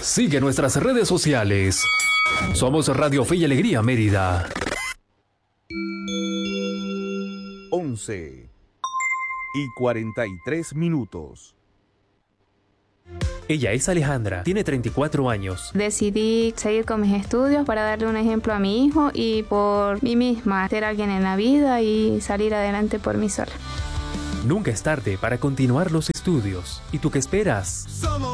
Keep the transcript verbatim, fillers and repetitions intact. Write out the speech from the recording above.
Sigue nuestras redes sociales. Somos Radio Fe y Alegría Mérida. once y cuarenta y tres minutos. Ella es Alejandra, tiene treinta y cuatro años. Decidí seguir con mis estudios para darle un ejemplo a mi hijo y por mí misma, ser alguien en la vida y salir adelante por mí sola. Nunca es tarde para continuar los estudios. ¿Y tú qué esperas? Somos